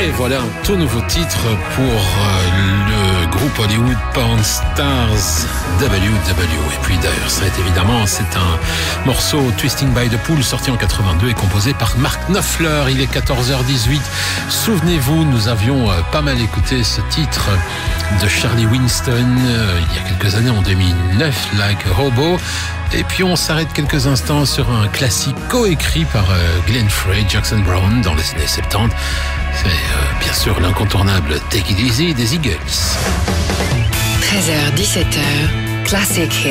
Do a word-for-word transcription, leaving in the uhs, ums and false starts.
Et voilà un tout nouveau titre pour euh, le groupe Hollywood Porn Stars, W W. Et puis d'ailleurs, ça est évidemment, c'est un morceau Twisting by the Pool sorti en quatre-vingt-deux et composé par Mark Knopfler. Il est quatorze heures dix-huit. Souvenez-vous, nous avions euh, pas mal écouté ce titre de Shirley Winston euh, il y a quelques années, en deux mille neuf, Like a Hobo. Et puis on s'arrête quelques instants sur un classique coécrit par euh, Glenn Frey, Jackson Browne dans les années soixante-dix. C'est euh, bien sûr l'incontournable Take It Easy des Eagles. treize heures dix-sept heures, Classic Hit.